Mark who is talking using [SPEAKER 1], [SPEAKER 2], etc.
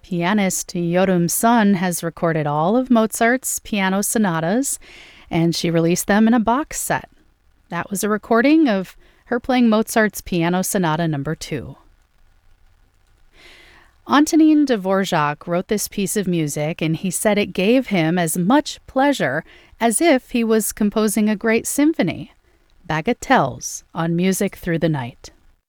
[SPEAKER 1] Pianist Yorum Sun has recorded all of Mozart's piano sonatas, and she released them in a box set. That was a recording of her playing Mozart's Piano Sonata No. 2. Antonin Dvorak wrote this piece of music, and he said it gave him as much pleasure as if he was composing a great symphony. Bagatelles on Music Through the Night.